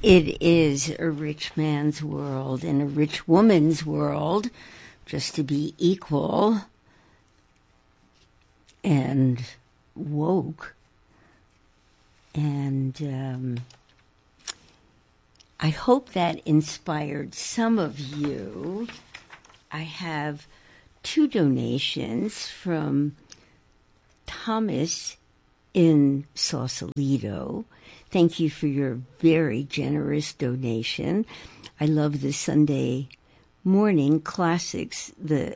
It is a rich man's world and a rich woman's world, just to be equal and woke. And I hope that inspired some of you. I have 2 donations from Thomas in Sausalito. Thank you for your very generous donation. I love the Sunday morning classics, the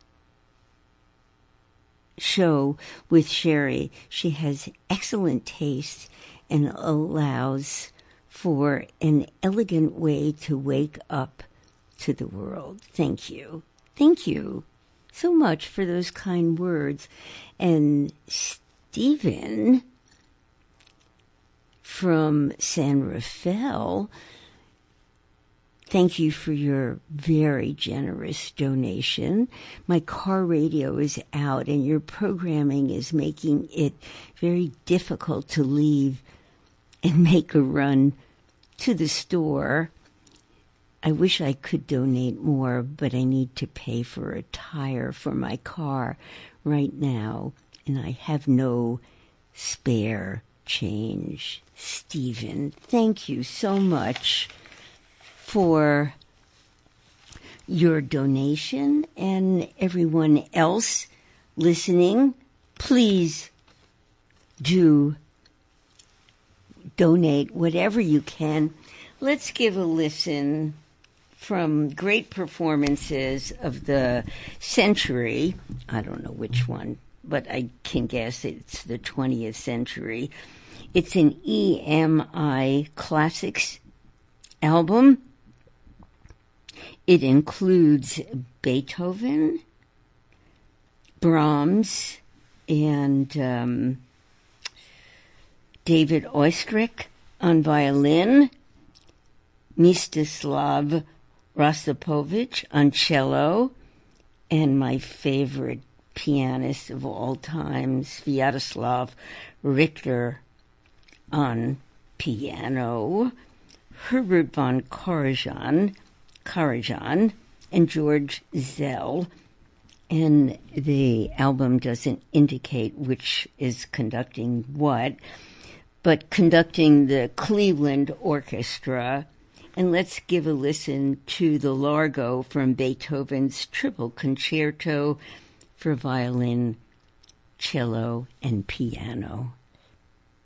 show with Sherry. She has excellent taste and allows for an elegant way to wake up to the world. Thank you. Thank you so much for those kind words. And Stephen from San Rafael, thank you for your very generous donation. My car radio is out and your programming is making it very difficult to leave and make a run to the store. I wish I could donate more, but I need to pay for a tire for my car right now, and I have no spare change. Stephen, thank you so much for your donation, and everyone else listening, please do donate whatever you can. Let's give a listen from great performances of the century. I don't know which one, but I can guess it's the 20th century. It's an EMI Classics album. It includes Beethoven, Brahms, and David Oistrakh on violin, Mstislav Rostropovich on cello, and my favorite pianist of all time, Sviatoslav Richter on piano, Herbert von Karajan, and George Szell. And the album doesn't indicate which is conducting what, but conducting the Cleveland Orchestra. And let's give a listen to the Largo from Beethoven's Triple Concerto for violin, cello, and piano.